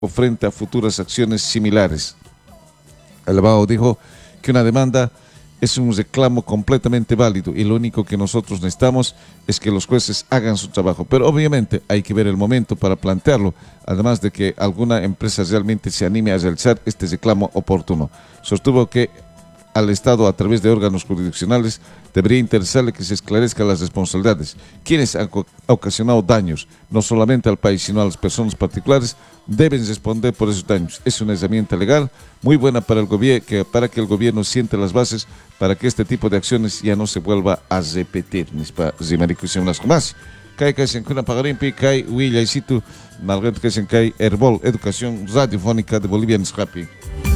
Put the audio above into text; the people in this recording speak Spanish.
o frente a futuras acciones similares. El abogado dijo que una demanda es un reclamo completamente válido y lo único que nosotros necesitamos es que los jueces hagan su trabajo. Pero obviamente hay que ver el momento para plantearlo, además de que alguna empresa realmente se anime a realizar este reclamo oportuno. Sostuvo que al Estado, a través de órganos jurisdiccionales, debería interesarle que se esclarezcan las responsabilidades. Quienes han ocasionado daños, no solamente al país, sino a las personas particulares, deben responder por esos daños. Es una herramienta legal muy buena para el gobierno, para que el gobierno siente las bases para que este tipo de acciones ya no se vuelva a repetir. Kai Kaisen Kuna Pagarimpi, Kai Willaisitu, Margaret Kaisen Kai Herbol, Educación Radiofónica de Bolivia en Escape.